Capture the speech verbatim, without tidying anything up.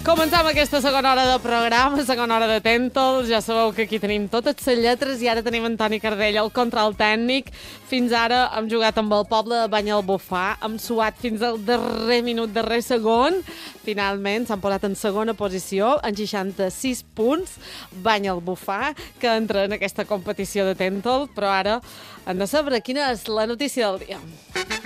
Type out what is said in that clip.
Comencem aquesta segona hora de programa, segona hora de Tèntol. Ja sabeu que aquí tenim totes les lletres i ara tenim en Toni Cardell, el control tècnic. Fins ara hem jugat amb el poble de Banyalbufar, hem suat fins al darrer minut, darrer segon. Finalment s'han posat en segona posició, en seixanta-sis punts. Banyalbufar, que entra en aquesta competició de Tèntol, però ara hem de saber quina és la notícia del dia.